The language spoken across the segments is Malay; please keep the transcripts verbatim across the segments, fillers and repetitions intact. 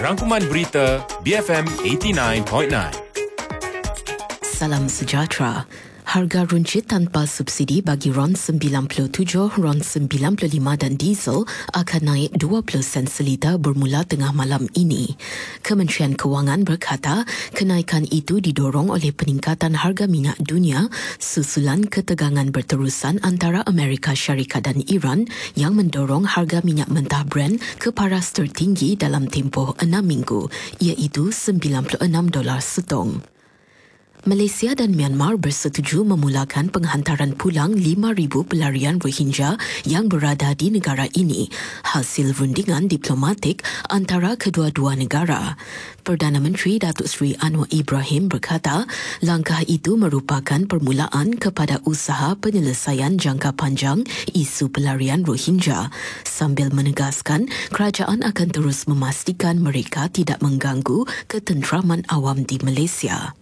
Rangkuman Berita B F M eighty-nine point nine. Salam sejahtera. Harga runcit tanpa subsidi bagi RON sembilan puluh tujuh, RON sembilan puluh lima dan diesel akan naik dua puluh sen seliter bermula tengah malam ini. Kementerian Kewangan berkata kenaikan itu didorong oleh peningkatan harga minyak dunia susulan ketegangan berterusan antara Amerika Syarikat dan Iran yang mendorong harga minyak mentah Brent ke paras tertinggi dalam tempoh enam minggu, iaitu sembilan puluh enam dolar setong. Malaysia dan Myanmar bersetuju memulakan penghantaran pulang lima ribu pelarian Rohingya yang berada di negara ini, hasil rundingan diplomatik antara kedua-dua negara. Perdana Menteri Datuk Seri Anwar Ibrahim berkata, langkah itu merupakan permulaan kepada usaha penyelesaian jangka panjang isu pelarian Rohingya, sambil menegaskan kerajaan akan terus memastikan mereka tidak mengganggu ketenteraman awam di Malaysia.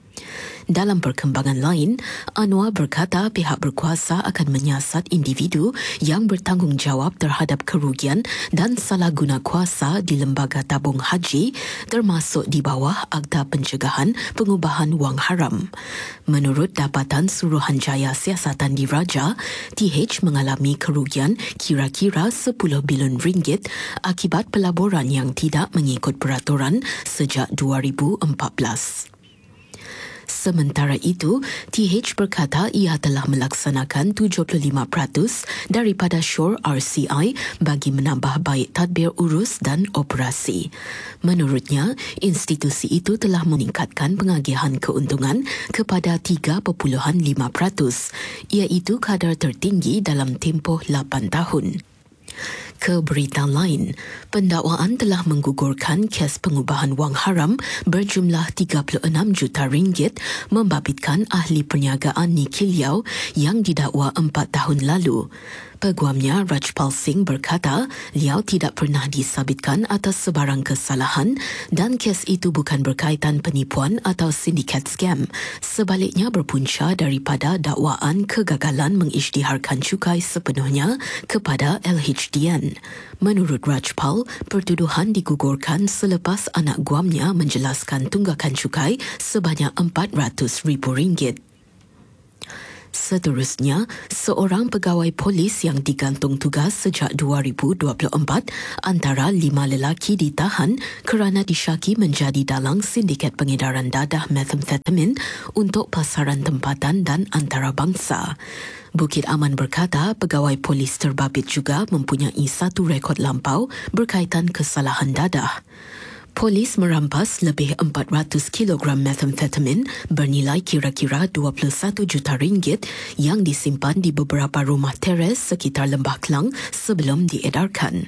Dalam perkembangan lain, Anwar berkata pihak berkuasa akan menyiasat individu yang bertanggungjawab terhadap kerugian dan salah guna kuasa di lembaga tabung haji, termasuk di bawah Akta Pencegahan Pengubahan Wang Haram. Menurut Dapatan Suruhanjaya Siasatan Diraja, T H mengalami kerugian kira-kira sepuluh bilion ringgit akibat pelaburan yang tidak mengikut peraturan sejak dua ribu empat belas. Sementara itu, T H berkata ia telah melaksanakan tujuh puluh lima peratus daripada syur R C I bagi menambah baik tadbir urus dan operasi. Menurutnya, institusi itu telah meningkatkan pengagihan keuntungan kepada tiga perpuluhan lima peratus, iaitu kadar tertinggi dalam tempoh lapan tahun. Ke berita lain, pendakwaan telah menggugurkan kes pengubahan wang haram berjumlah tiga puluh enam juta ringgit membabitkan ahli perniagaan Nicky Liao yang didakwa empat tahun lalu. Peguamnya Rajpal Singh berkata Liao tidak pernah disabitkan atas sebarang kesalahan dan kes itu bukan berkaitan penipuan atau sindiket scam. Sebaliknya berpunca daripada dakwaan kegagalan mengisytiharkan cukai sepenuhnya kepada L H D N. Menurut Rajpal, pertuduhan digugurkan selepas anak guamnya menjelaskan tunggakan cukai sebanyak empat ratus ribu ringgit. Seterusnya, seorang pegawai polis yang digantung tugas sejak dua ribu dua puluh empat antara lima lelaki ditahan kerana disyaki menjadi dalang sindiket pengedaran dadah methamphetamine untuk pasaran tempatan dan antarabangsa. Bukit Aman berkata pegawai polis terbabit juga mempunyai satu rekod lampau berkaitan kesalahan dadah. Polis merampas lebih empat ratus kilogram methamphetamine bernilai kira-kira dua puluh satu juta ringgit yang disimpan di beberapa rumah teres sekitar Lembah Kelang sebelum diedarkan.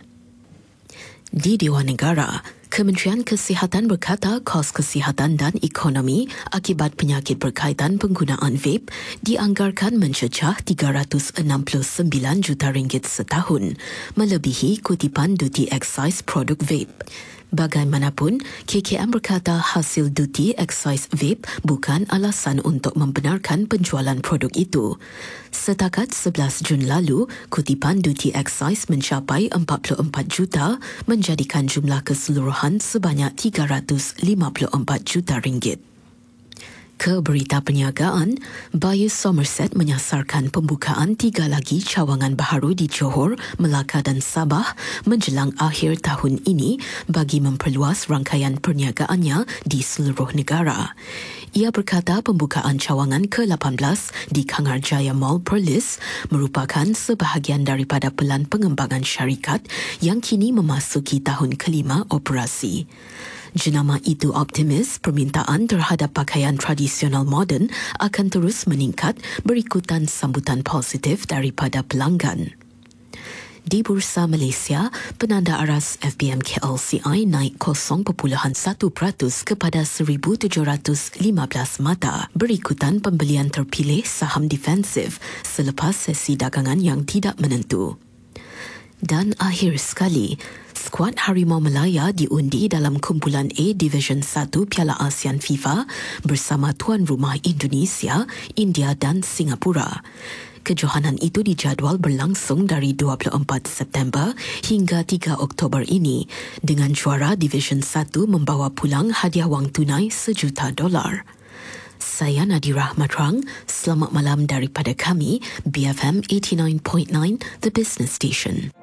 Di Dewan Negara, Kementerian Kesihatan berkata kos kesihatan dan ekonomi akibat penyakit berkaitan penggunaan vape dianggarkan mencecah tiga ratus enam puluh sembilan juta ringgit setahun, melebihi kutipan duty excise produk vape. Bagaimanapun, K K M berkata hasil duty excise vape bukan alasan untuk membenarkan penjualan produk itu. Setakat sebelas Jun lalu, kutipan duty excise mencapai empat puluh empat juta, menjadikan jumlah keseluruhan sebanyak tiga ratus lima puluh empat juta ringgit. Ke berita perniagaan, Bayu Somerset menyasarkan pembukaan tiga lagi cawangan baharu di Johor, Melaka dan Sabah menjelang akhir tahun ini bagi memperluas rangkaian perniagaannya di seluruh negara. Ia berkata pembukaan cawangan ke lapan belas di Kangarjaya Mall Perlis merupakan sebahagian daripada pelan pengembangan syarikat yang kini memasuki tahun kelima operasi. Jenama itu optimis permintaan terhadap pakaian tradisional moden akan terus meningkat berikutan sambutan positif daripada pelanggan. Di Bursa Malaysia, penanda aras F B M K L C I naik kosong perpuluhan satu peratus kepada seribu tujuh ratus lima belas mata berikutan pembelian terpilih saham defensif selepas sesi dagangan yang tidak menentu. Dan akhir sekali, Skuad Harimau Melaya diundi dalam kumpulan A Division satu Piala ASEAN FIFA bersama tuan rumah Indonesia, India dan Singapura. Kejohanan itu dijadual berlangsung dari dua puluh empat September hingga tiga Oktober ini dengan juara Division satu membawa pulang hadiah wang tunai sejuta dolar. Saya Nadira Matrang, selamat malam daripada kami, B F M eighty-nine point nine, The Business Station.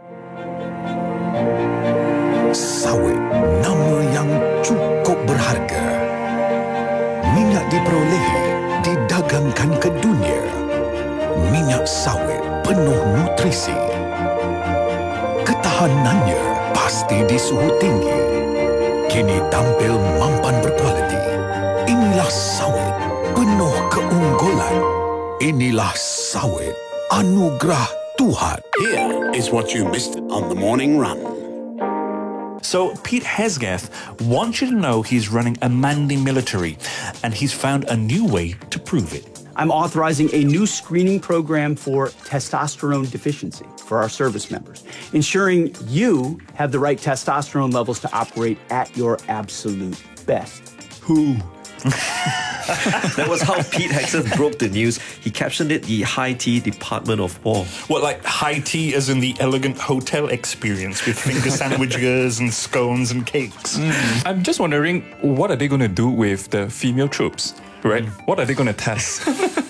Sawit, nama yang cukup berharga. Minyak diperolehi, didagangkan ke dunia. Minyak sawit penuh nutrisi. Ketahanannya pasti di suhu tinggi. Kini tampil mampan berkualiti. Inilah sawit penuh keunggulan. Inilah sawit anugerah Tuhan. Here is what you missed on the morning run. So Pete Hegseth wants you to know he's running a Mandy military, and he's found a new way to prove it. I'm authorizing a new screening program for testosterone deficiency for our service members, ensuring you have the right testosterone levels to operate at your absolute best. Who? That was how Pete Hegseth broke the news. He captioned it the High Tea Department of War. Well, like high tea as in the elegant hotel experience with finger sandwiches and scones and cakes. Mm. I'm just wondering, what are they going to do with the female troops, right? Mm. What are they going to test?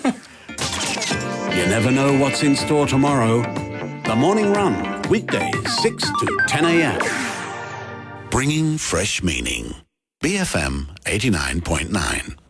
You never know what's in store tomorrow. The Morning Run, weekdays six to ten a.m. Bringing fresh meaning. B F M eighty-nine point nine.